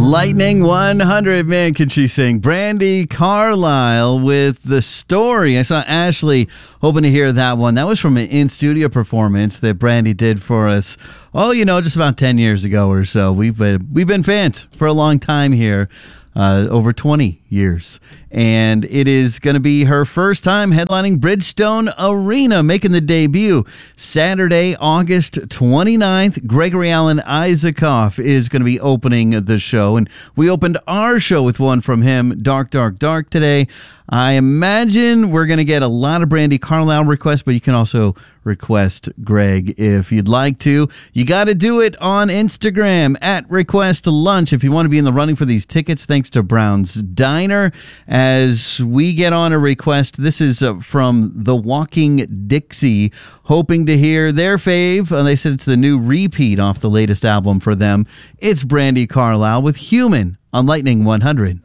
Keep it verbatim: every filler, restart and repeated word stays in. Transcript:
Lightning one hundred, man, can she sing? Brandi Carlile with The Story. I saw Ashley hoping to hear that one. That was from an in-studio performance that Brandi did for us, oh, you know, just about ten years ago or so. We've been, we've been fans for a long time here, uh, over twenty years. And it is going to be her first time headlining Bridgestone Arena, making the debut Saturday, August twenty-ninth. Gregory Alan Isakov is going to be opening the show. And we opened our show with one from him, Dark, Dark, Dark, today. I imagine we're going to get a lot of Brandi Carlile requests, but you can also request Greg if you'd like to. You got to do it on Instagram at Request Lunch if you want to be in the running for these tickets, thanks to Brown's Diner. As we get on a request, this is uh, from The Walking Dixie, hoping to hear their fave. Uh, they said it's the new repeat off the latest album for them. It's Brandi Carlile with Human on Lightning one hundred.